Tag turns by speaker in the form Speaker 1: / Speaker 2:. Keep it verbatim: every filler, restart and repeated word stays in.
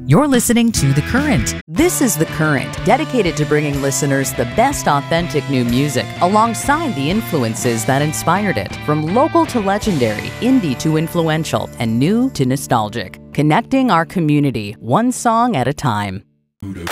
Speaker 1: You're listening to The Current. This is The Current, dedicated to bringing listeners the best authentic new music alongside the influences that inspired it, from local to legendary, indie to influential, and new to nostalgic. Connecting our community, one song at a time.